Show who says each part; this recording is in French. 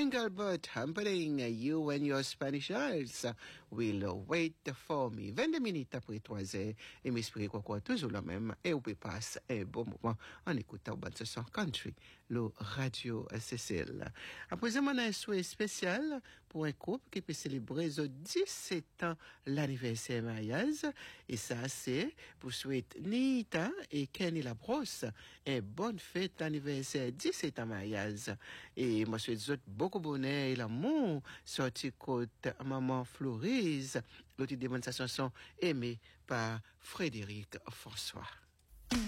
Speaker 1: Engelbert Humperdinck, you and your Spanish eyes will wait for me. 22 minutes après 3 heures, et m'esprit quoi toujours le même, et on peut passer un bon moment en écoutant Bonne Son Country, le Radio Cécile. À présent, on a un souhait spécial pour un couple qui peut célébrer 17 ans l'anniversaire mariage, et ça c'est pour souhaiter Nita et Kenny Labrosse une bonne fête d'anniversaire 17 ans mariage. Et moi souhaite beaucoup bonheur et l'amour sorti côté maman Florise. L'autre démonstration sont aimées par Frédéric François.